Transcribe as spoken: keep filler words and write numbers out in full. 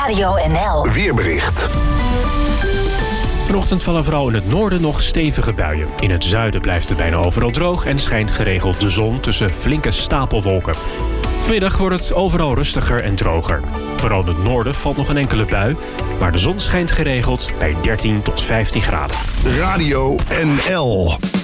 Radio N L Weerbericht. Vanochtend vallen vooral in het noorden nog stevige buien. In het zuiden blijft het bijna overal droog en schijnt geregeld de zon tussen flinke stapelwolken. Vanmiddag wordt het overal rustiger en droger. Vooral in het noorden valt nog een enkele bui, maar de zon schijnt geregeld bij dertien tot vijftien graden. Radio N L